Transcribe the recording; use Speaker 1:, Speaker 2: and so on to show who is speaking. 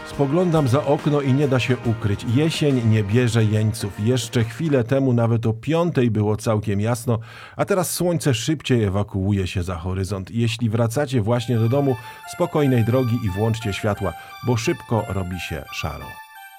Speaker 1: Spoglądam za okno i nie da się ukryć. Jesień nie bierze jeńców. Jeszcze chwilę temu nawet o 5:00 było całkiem jasno, a teraz słońce szybciej ewakuuje się za horyzont. Jeśli wracacie właśnie do domu, spokojnej drogi i włączcie światła, bo szybko robi się szaro.